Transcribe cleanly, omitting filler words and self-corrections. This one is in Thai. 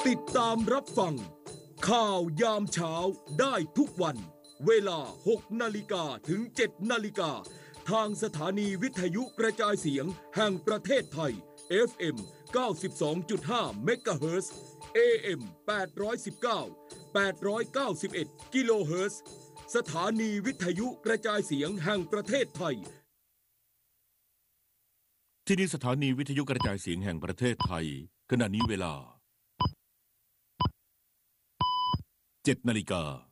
ติดตามรับฟังข่าวยามเช้าได้ทุกวันเวลา 6 นาฬิกาถึง 7 นาฬิกาทางสถานีวิทยุกระจายเสียงแห่งประเทศไทย FM 92.5 เมกะเฮิรตซ์ AM 819 891 กิโลเฮิรตซ์สถานีวิทยุกระจายเสียงแห่งประเทศไทยที่นี่สถานีวิทยุกระจายเสียงแห่งประเทศไทยขณะนี้เวลา 7 นาฬิกา